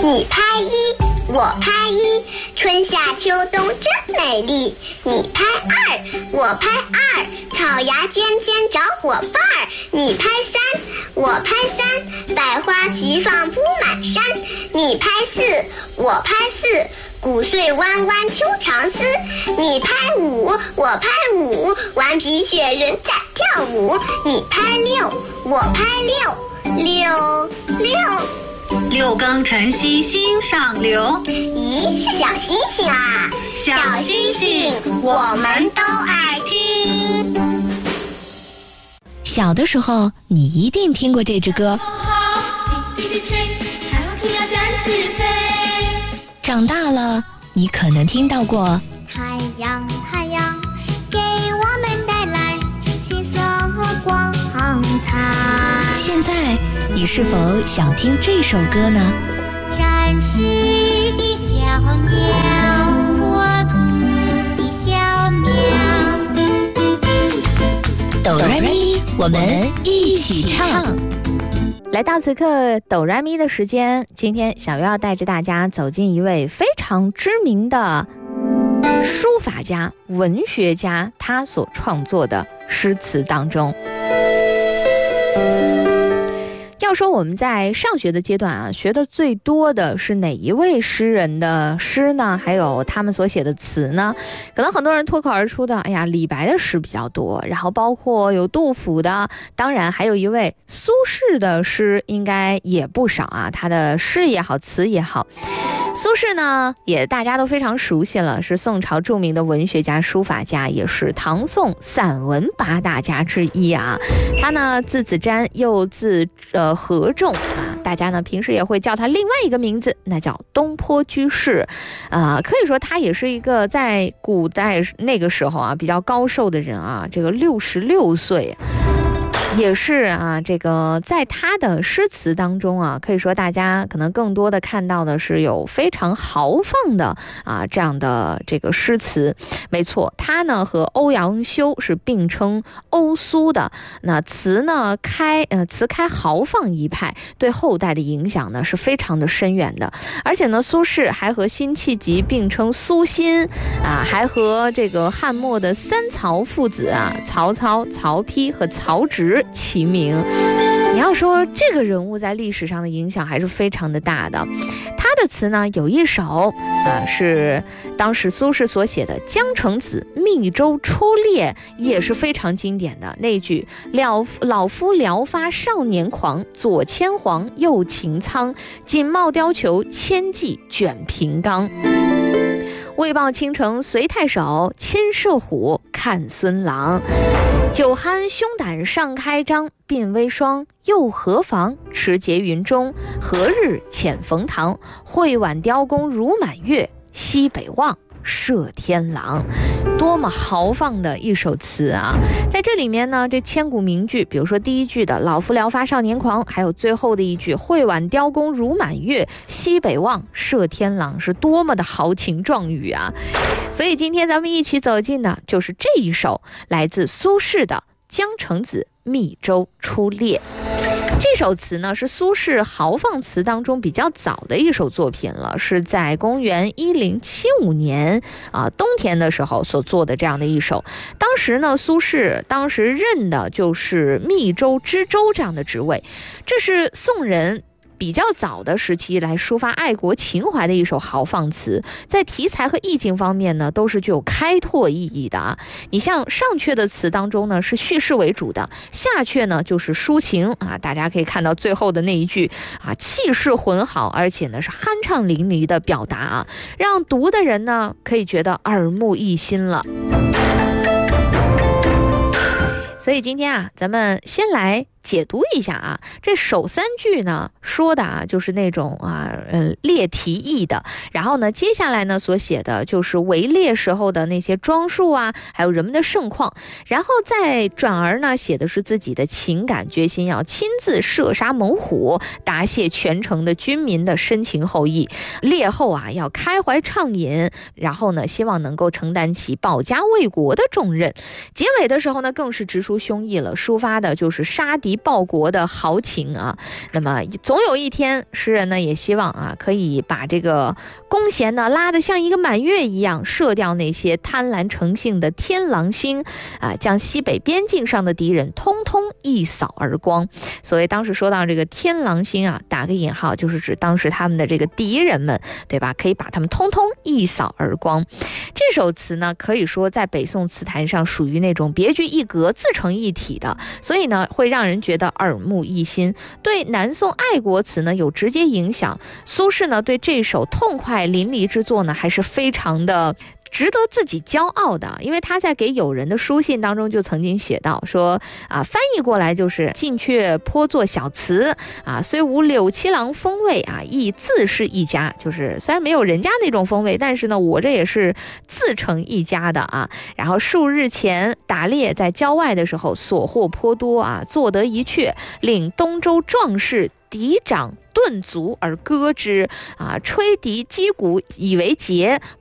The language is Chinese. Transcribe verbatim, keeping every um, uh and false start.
你拍一，我拍一，春夏秋冬真美丽。你拍二，我拍二，草芽尖尖找伙伴儿。你拍三，我拍三，百花齐放铺满山。你拍四，我拍四，谷穗弯弯秋长丝。你拍五，我拍五，顽皮雪人在跳舞。你拍六，我拍六，六六。 六更晨曦心上流。 咦，是小星星啊！ 小星星，我们都爱听。 小的时候，你一定听过这支歌。长大了，你可能听到过。 太阳，太阳，给我们带来金色和光彩。 现在，你是否想听这首歌呢？ 展翅的小鸟，破土的小苗。 哆来咪，我们一起唱。 来到此刻哆来咪的时间，今天小鱼要带着大家走进一位非常知名的书法家、文学家，他所创作的诗词当中。要说我们在上学的阶段啊，学的最多的是哪一位诗人的诗呢？还有他们所写的词呢？可能很多人脱口而出的，哎呀，李白的诗比较多，然后包括有杜甫的，当然还有一位苏轼的诗应该也不少啊，他的诗也好，词也好。苏轼呢，也大家都非常熟悉了，是宋朝著名的文学家、书法家，也是唐宋散文八大家之一啊。他呢，字子瞻，又字呃何仲啊，大家呢平时也会叫他另外一个名字，那叫东坡居士，啊，可以说他也是一个在古代那个时候啊比较高寿的人啊，这个六十六岁。也是啊，这个在他的诗词当中啊，可以说大家可能更多的看到的是有非常豪放的啊这样的这个诗词。没错，他呢和欧阳修是并称欧苏的。那词呢开呃词开豪放一派，对后代的影响呢是非常的深远的。而且呢，苏轼还和辛弃疾并称苏辛啊，还和这个汉末的三曹父子啊，曹操、曹丕和曹植齐名。你要说这个人物在历史上的影响还是非常的大的。他的词呢有一首啊是当时苏轼所写的《江城子·密州出猎》，也是非常经典的那句老老夫聊发少年狂，左牵黄右擎苍，锦帽貂裘千骑卷平冈。为报倾城随太守，亲射虎看孙郎。酒酣胸胆尚开张，鬓微霜又何妨？持节云中，何日遣冯唐？会挽雕弓如满月，西北望射天狼。多么豪放的一首词啊！在这里面呢，这千古名句，比如说第一句的老夫聊发少年狂，还有最后的一句会挽雕弓如满月，西北望射天狼，是多么的豪情壮语啊！所以今天咱们一起走进的就是这一首来自苏轼的《江城子·密州出猎》。这首词呢是苏轼豪放词当中比较早的一首作品了，是在公元一零七五年啊冬天的时候所做的这样的一首。当时呢，苏轼当时任的就是密州知州这样的职位，这是宋人比较早的时期来抒发爱国情怀的一首豪放词，在题材和意境方面呢都是具有开拓意义的啊。你像上阙的词当中呢是叙事为主的，下阙呢就是抒情啊，大家可以看到最后的那一句啊，气势浑豪，而且呢是酣畅淋漓的表达啊，让读的人呢可以觉得耳目一新了。所以今天啊，咱们先来解读一下啊，这首三句呢说的啊就是那种啊呃猎题意的，然后呢接下来呢所写的就是围猎时候的那些装束啊，还有人们的盛况，然后再转而呢写的是自己的情感，决心要亲自射杀猛虎，答谢全城的军民的深情厚谊，猎后啊要开怀畅饮，然后呢希望能够承担起保家卫国的重任。结尾的时候呢更是直抒胸臆了，抒发的就是杀敌报国的豪情啊。那么总有一天，诗人呢也希望啊可以把这个弓弦呢拉得像一个满月一样，射掉那些贪婪成性的天狼星啊，将西北边境上的敌人通通一扫而光。所以当时说到这个天狼星啊，打个引号，就是指当时他们的这个敌人们，对吧？可以把他们通通一扫而光。这首词呢，可以说在北宋词坛上属于那种别具一格、自成一体的，所以呢，会让人觉得耳目一新，对南宋爱国词呢有直接影响。苏轼呢，对这首痛快淋漓之作呢，还是非常的值得自己骄傲的，因为他在给友人的书信当中就曾经写到说啊，翻译过来就是进却颇作小词啊，虽无柳七郎风味啊，亦自是一家，就是虽然没有人家那种风味，但是呢，我这也是自成一家的啊。然后数日前打猎在郊外的时候，所获颇多啊，做得一阙，令东周壮士敌长顿足而歌之啊，吹笛击鼓以为节，